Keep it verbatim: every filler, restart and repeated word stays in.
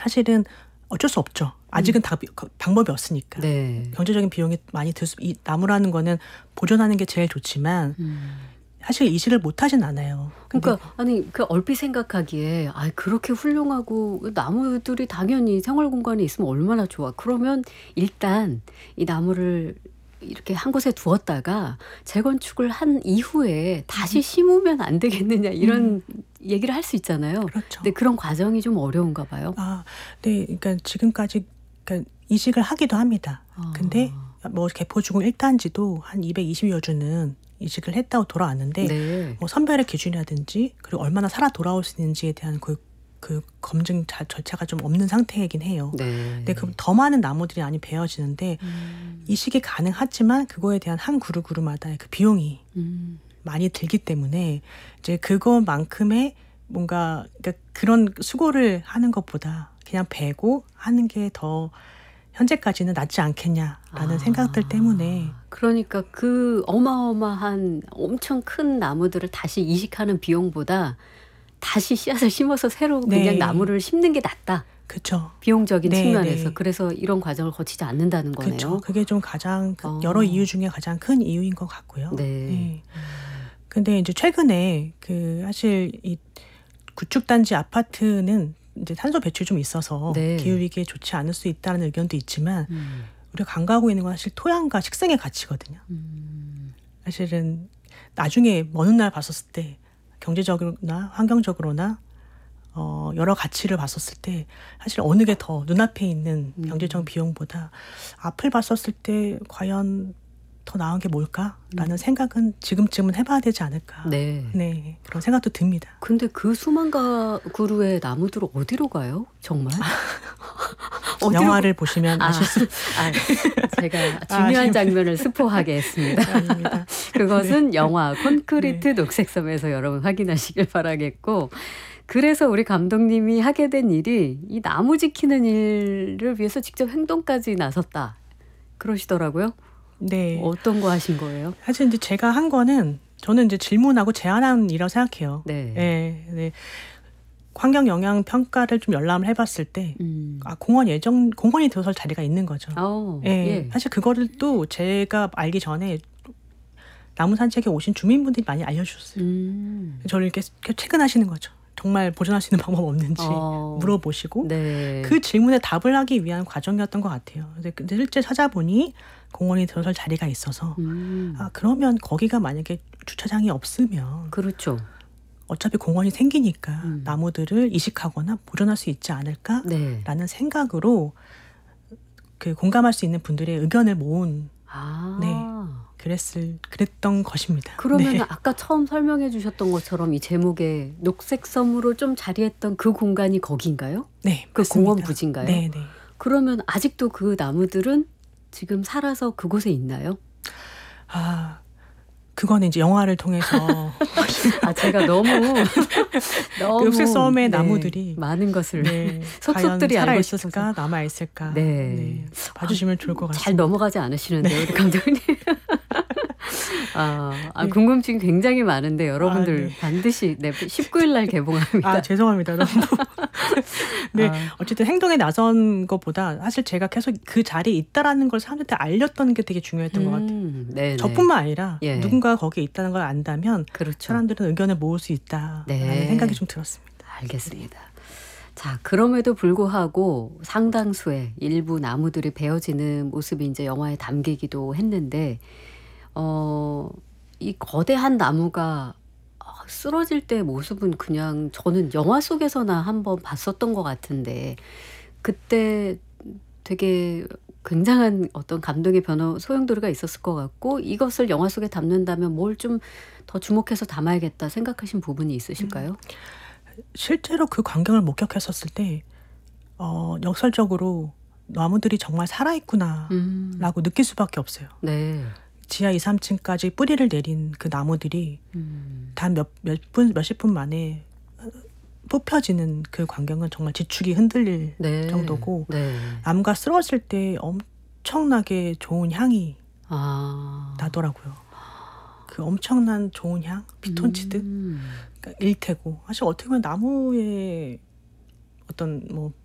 사실은 어쩔 수 없죠. 아직은 음. 다, 방법이 없으니까. 네. 경제적인 비용이 많이 들 수, 이 나무라는 거는 보존하는 게 제일 좋지만 음. 사실 이식을 못 하진 않아요. 그러니까 아니 그 얼핏 생각하기에 아 그렇게 훌륭하고 나무들이 당연히 생활 공간에 있으면 얼마나 좋아. 그러면 일단 이 나무를 이렇게 한 곳에 두었다가 재건축을 한 이후에 다시 음. 심으면 안 되겠느냐 이런 음. 얘기를 할 수 있잖아요. 그렇죠. 근데 그런 과정이 좀 어려운가 봐요. 아, 네. 그러니까 지금까지 그러니까 이식을 하기도 합니다. 아. 근데 뭐 개포주공 일 단지도 한 이백이십여 주는 이식을 했다고 돌아왔는데 네. 뭐 선별의 기준이라든지 그리고 얼마나 살아 돌아올 수 있는지에 대한 그, 그 검증 자, 절차가 좀 없는 상태이긴 해요. 네. 근데 그 더 많은 나무들이 많이 베어지는데 음. 이식이 가능하지만 그거에 대한 한 그루 그루마다의 그 비용이 음. 많이 들기 때문에 이제 그것만큼의 뭔가 그러니까 그런 수고를 하는 것보다 그냥 베고 하는 게 더 현재까지는 낫지 않겠냐라는 아. 생각들 때문에. 그러니까 그 어마어마한 엄청 큰 나무들을 다시 이식하는 비용보다 다시 씨앗을 심어서 새로 네. 그냥 나무를 심는 게 낫다. 그렇죠. 비용적인 네, 측면에서. 네. 그래서 이런 과정을 거치지 않는다는 거네요. 그렇죠. 그게 좀 가장 그 어. 여러 이유 중에 가장 큰 이유인 것 같고요. 네. 네. 근데 이제 최근에 그 사실 이 구축단지 아파트는 이제 탄소 배출이 좀 있어서 네. 기후위기에 좋지 않을 수 있다는 의견도 있지만 음. 우리가 간과하고 있는 건 사실 토양과 식생의 가치거든요. 음. 사실은 나중에 먼 날 봤었을 때 경제적으로나 환경적으로나 어 여러 가치를 봤었을 때 사실 어느 게 더 눈앞에 있는 경제적 비용보다 앞을 봤었을 때 과연 더 나은 게 뭘까라는 음. 생각은 지금쯤은 해봐야 되지 않을까. 네. 네, 그런 생각도 듭니다. 근데 그 수만 그루의 나무들은 어디로 가요? 정말? 어디로 영화를 보시면 아, 아실 수. 아, 제가 중요한 아, 장면을 스포하게 했습니다. 아닙니다. 그것은 영화 콘크리트 네. 녹색섬에서 여러분 확인하시길 바라겠고, 그래서 우리 감독님이 하게 된 일이 이 나무 지키는 일을 위해서 직접 행동까지 나섰다. 그러시더라고요. 네. 어떤 거 하신 거예요? 사실 이제 제가 한 거는 저는 이제 질문하고 제안한 일이라고 생각해요. 네. 네, 네. 환경 영향 평가를 좀 열람을 해봤을 때, 음. 아, 공원 예정 공원이 들어설 자리가 있는 거죠. 어, 예. 예. 사실 그거를 또 제가 알기 전에 나무 산책에 오신 주민분들이 많이 알려주셨어요. 음. 저를 이렇게 퇴근하시는 거죠. 정말 보존할 수 있는 방법 없는지 어. 물어보시고 네. 그 질문에 답을 하기 위한 과정이었던 것 같아요. 근데 실제 찾아보니 공원이 들어설 자리가 있어서 음. 아 그러면 거기가 만약에 주차장이 없으면 그렇죠. 어차피 공원이 생기니까 음. 나무들을 이식하거나 보존할 수 있지 않을까라는 네. 생각으로 그 공감할 수 있는 분들의 의견을 모은 아. 네. 그랬을 그랬던 것입니다. 그러면 네. 아까 처음 설명해 주셨던 것처럼 이 제목에 녹색섬으로 좀 자리했던 그 공간이 거기인가요? 네, 그 맞습니다. 공원 부지인가요? 네, 네. 그러면 아직도 그 나무들은 지금 살아서 그곳에 있나요? 아, 그거는 이제 영화를 통해서 아, 제가 너무 너무 녹색섬의 네, 나무들이 많은 것을 네, 속속들이 과연 살아 알고 있을까 남아 있을까 네. 네, 봐주시면 좋을 것 같습니다. 잘 넘어가지 않으시는데요, 네. 우리 감독님. 아, 아, 네. 궁금증이 굉장히 많은데 여러분들 아, 네. 반드시 네, 십구 일 날 개봉합니다. 아, 죄송합니다. 너무. 네, 아. 어쨌든 행동에 나선 것보다 사실 제가 계속 그 자리에 있다라는 걸 사람들한테 알렸던 게 되게 중요했던 것 같아요. 음, 네네. 저뿐만 아니라 예. 누군가 거기에 있다는 걸 안다면 그렇죠. 사람들은 의견을 모을 수 있다라는 네. 생각이 좀 들었습니다. 알겠습니다. 자, 그럼에도 불구하고 상당수의 일부 나무들이 베어지는 모습이 이제 영화에 담기기도 했는데, 어, 이 거대한 나무가 쓰러질 때의 모습은 그냥 저는 영화 속에서나 한번 봤었던 것 같은데, 그때 되게 굉장한 어떤 감동의 변화, 소용돌이가 있었을 것 같고, 이것을 영화 속에 담는다면 뭘 좀 더 주목해서 담아야겠다 생각하신 부분이 있으실까요? 음, 실제로 그 광경을 목격했었을 때 어, 역설적으로 나무들이 정말 살아있구나라고 음. 느낄 수밖에 없어요. 네. 지하 이, 삼 층까지 뿌리를 내린 그 나무들이 음. 단 몇, 몇 분, 몇십 분 만에 뽑혀지는 그 광경은 정말 지축이 흔들릴 네. 정도고 네. 나무가 쓰러질 때 엄청나게 좋은 향이 아. 나더라고요. 그 엄청난 좋은 향, 피톤치드, 음. 그러니까 일테고 사실 어떻게 보면 나무의 어떤 뭐